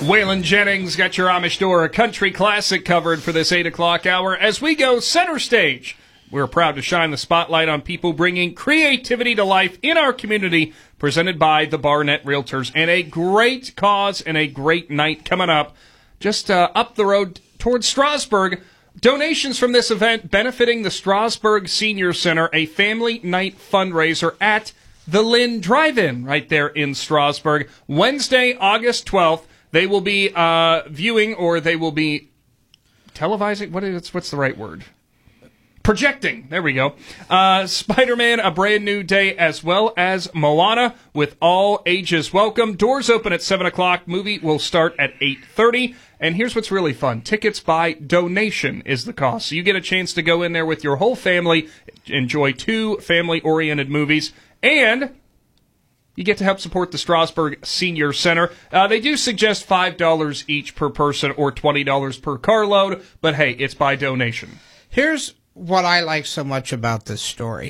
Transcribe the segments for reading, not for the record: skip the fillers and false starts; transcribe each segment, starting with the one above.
Waylon Jennings got your Amish Door country classic covered for this 8 o'clock hour. As we go center stage, we're proud to shine the spotlight on people bringing creativity to life in our community, presented by the Barnett Realtors. And a great cause and a great night coming up just up the road towards Strasburg. Donations from this event benefiting the Strasburg Senior Center, a family night fundraiser at the Lynn Drive-In right there in Strasburg. Wednesday, August 12th. They will be viewing, or they will be televising. What's the right word? Projecting. There we go. Spider-Man: A Brand New Day, as well as Moana, with all ages welcome. Doors open at 7 o'clock. Movie will start at 8:30. And here's what's really fun. Tickets by donation is the cost. So you get a chance to go in there with your whole family, enjoy 2 family-oriented movies, and you get to help support the Strasburg Senior Center. They do suggest $5 each per person or $20 per carload, but hey, it's by donation. Here's what I like so much about this story,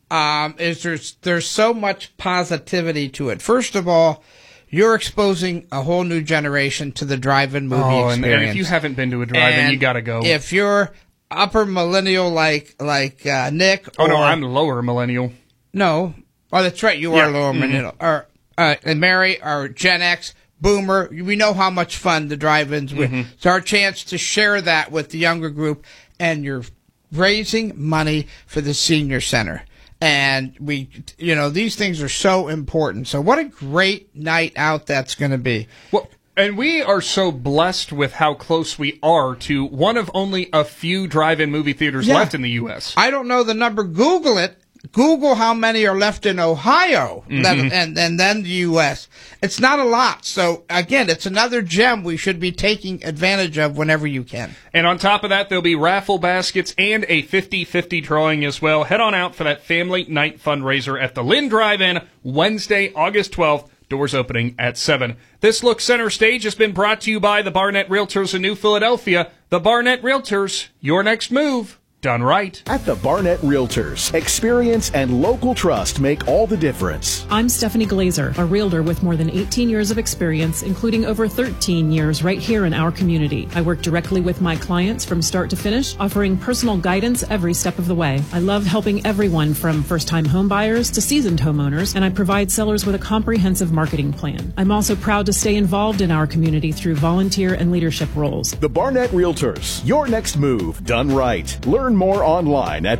is there's so much positivity to it. First of all, you're exposing a whole new generation to the drive-in movie experience. And if you haven't been to a drive-in, you got to go. If you're upper millennial like Nick. Oh, no, I'm lower millennial. No. Oh, that's right. You are lower millennial. Or Mary, or Gen X, Boomer. We know how much fun the drive-ins were. It's our chance to share that with the younger group, and you're raising money for the senior center. And these things are so important. So what a great night out that's going to be. Well, and we are so blessed with how close we are to one of only a few drive-in movie theaters left in the U.S. I don't know the number. Google it. Google how many are left in Ohio and then the U.S. It's not a lot. So, again, it's another gem we should be taking advantage of whenever you can. And on top of that, there'll be raffle baskets and a 50-50 drawing as well. Head on out for that family night fundraiser at the Lynn Drive-In, Wednesday, August 12th. Doors opening at 7. This Look Center Stage has been brought to you by the Barnett Realtors in New Philadelphia. The Barnett Realtors, your next move done right. At the Barnett Realtors, experience and local trust make all the difference. I'm Stephanie Glazer, a realtor with more than 18 years of experience, including over 13 years right here in our community. I work directly with my clients from start to finish, offering personal guidance every step of the way. I love helping everyone from first-time home buyers to seasoned homeowners, and I provide sellers with a comprehensive marketing plan. I'm also proud to stay involved in our community through volunteer and leadership roles. The Barnett Realtors, your next move done right. Learn more online at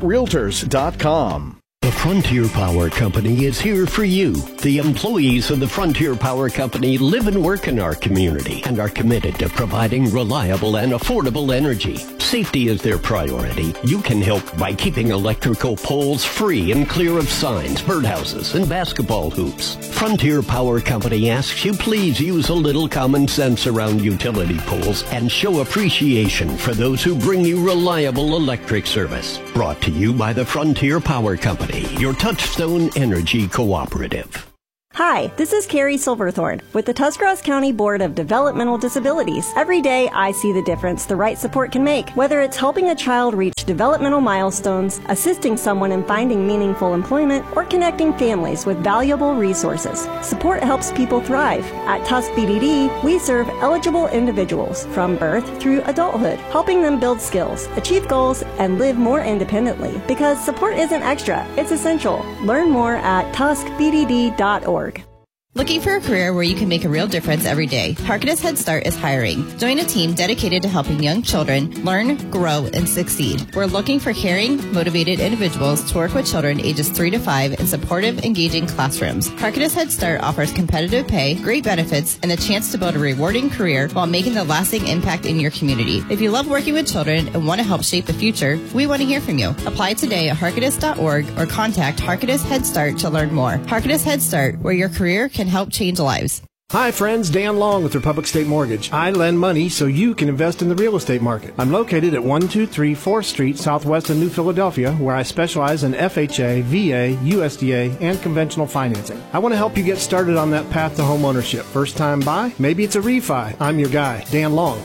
barnettrealtors.com. The Frontier Power Company is here for you. The employees of the Frontier Power Company live and work in our community and are committed to providing reliable and affordable energy. Safety is their priority. You can help by keeping electrical poles free and clear of signs, birdhouses, and basketball hoops. Frontier Power Company asks you please use a little common sense around utility poles and show appreciation for those who bring you reliable electric service. Brought to you by the Frontier Power Company, your Touchstone Energy Cooperative. Hi, this is Carrie Silverthorne with the Tuscarawas County Board of Developmental Disabilities. Every day I see the difference the right support can make, whether it's helping a child reach developmental milestones, assisting someone in finding meaningful employment, or connecting families with valuable resources. Support helps people thrive. At Tusk BDD, we serve eligible individuals from birth through adulthood, helping them build skills, achieve goals, and live more independently. Because support isn't extra, it's essential. Learn more at tuskbdd.org. Looking for a career where you can make a real difference every day? Harkness Head Start is hiring. Join a team dedicated to helping young children learn, grow, and succeed. We're looking for caring, motivated individuals to work with children ages 3 to 5 in supportive, engaging classrooms. Harkness Head Start offers competitive pay, great benefits, and the chance to build a rewarding career while making the lasting impact in your community. If you love working with children and want to help shape the future, we want to hear from you. Apply today at harkness.org or contact Harkness Head Start to learn more. Harkness Head Start, where your career can help change lives. Hi friends, Dan Long with Republic State Mortgage. I lend money so you can invest in the real estate market. I'm located at 123 4th Street, southwest of New Philadelphia, where I specialize in FHA, VA, USDA, and conventional financing. I want to help you get started on that path to home ownership. First time buy? Maybe it's a refi. I'm your guy, Dan Long,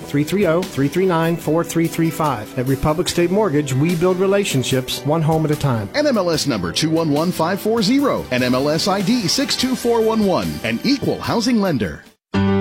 330-339-4335. At Republic State Mortgage, we build relationships one home at a time. NMLS number 211540, NMLS ID 62411, an equal housing lender.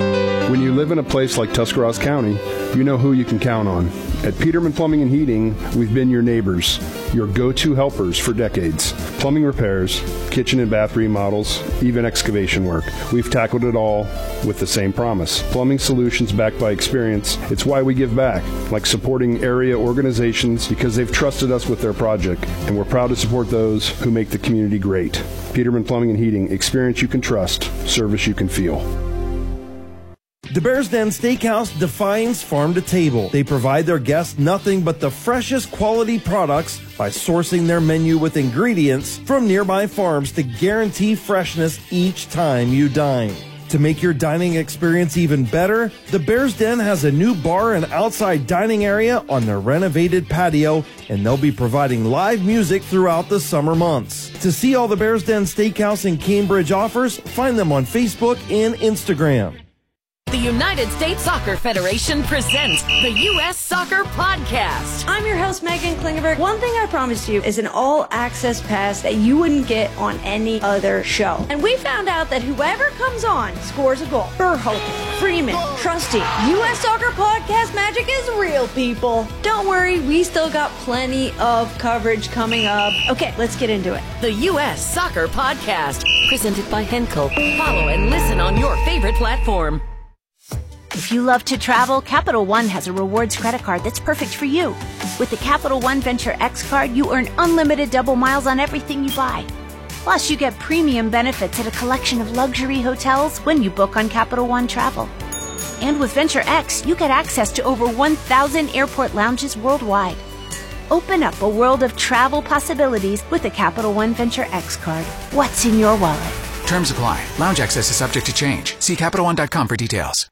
When you live in a place like Tuscarawas County, you know who you can count on. At Peterman Plumbing and Heating, we've been your neighbors, your go-to helpers for decades. Plumbing repairs, kitchen and bath remodels, even excavation work. We've tackled it all with the same promise. Plumbing solutions backed by experience. It's why we give back, like supporting area organizations because they've trusted us with their project, and we're proud to support those who make the community great. Peterman Plumbing and Heating, experience you can trust, service you can feel. The Bears Den Steakhouse defines farm to table. They provide their guests nothing but the freshest quality products by sourcing their menu with ingredients from nearby farms to guarantee freshness each time you dine. To make your dining experience even better, the Bears Den has a new bar and outside dining area on their renovated patio, and they'll be providing live music throughout the summer months. To see all the Bears Den Steakhouse in Cambridge offers, find them on Facebook and Instagram. The United States Soccer Federation presents the U.S. Soccer Podcast. I'm your host, Megan Klingenberg. One thing I promised you is an all-access pass that you wouldn't get on any other show. And we found out that whoever comes on scores a goal. Verhoeven, Freeman, Trusty. U.S. Soccer Podcast magic is real, people. Don't worry, we still got plenty of coverage coming up. Okay, let's get into it. The U.S. Soccer Podcast, presented by Henkel. Follow and listen on your favorite platform. If you love to travel, Capital One has a rewards credit card that's perfect for you. With the Capital One Venture X card, you earn unlimited double miles on everything you buy. Plus, you get premium benefits at a collection of luxury hotels when you book on Capital One Travel. And with Venture X, you get access to over 1,000 airport lounges worldwide. Open up a world of travel possibilities with the Capital One Venture X card. What's in your wallet? Terms apply. Lounge access is subject to change. See CapitalOne.com for details.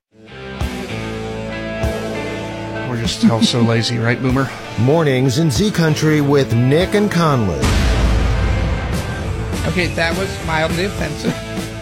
We're just all so lazy, right, Boomer? Mornings in Z Country with Nick and Conley. Okay, that was mildly offensive.